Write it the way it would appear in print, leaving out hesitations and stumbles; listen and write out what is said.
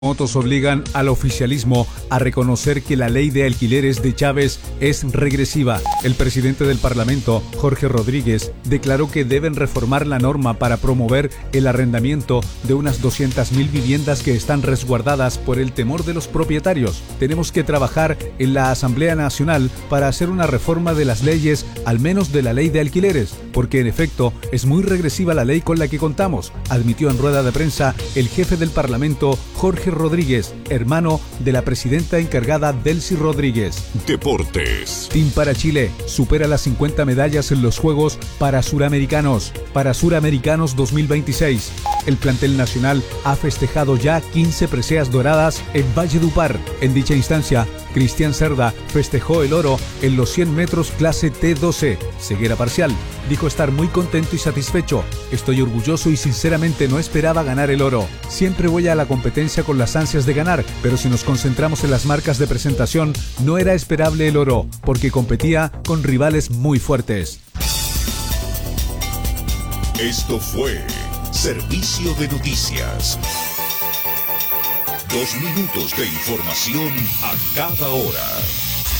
Motos obligan al oficialismo a reconocer que la ley de alquileres de Chávez es regresiva. El presidente del Parlamento, Jorge Rodríguez, declaró que deben reformar la norma para promover el arrendamiento de unas 200.000 viviendas que están resguardadas por el temor de los propietarios. Tenemos que trabajar en la Asamblea Nacional para hacer una reforma de las leyes, al menos de la ley de alquileres, porque en efecto es muy regresiva la ley con la que contamos, admitió en rueda de prensa el jefe del Parlamento, Jorge Rodríguez, hermano de la presidenta encargada Delcy Rodríguez. Deportes. Team para Chile supera las 50 medallas en los Juegos para Suramericanos 2026. El plantel nacional ha festejado ya 15 preseas doradas en Valledupar. En dicha instancia, Cristian Cerda festejó el oro en los 100 metros clase T12, ceguera parcial. Dijo estar muy contento y satisfecho. Estoy orgulloso y sinceramente no esperaba ganar el oro. Siempre voy a la competencia con las ansias de ganar, pero si nos concentramos en las marcas de presentación, no era esperable el oro, porque competía con rivales muy fuertes. Esto fue Servicio de Noticias. 2 minutos de información a cada hora.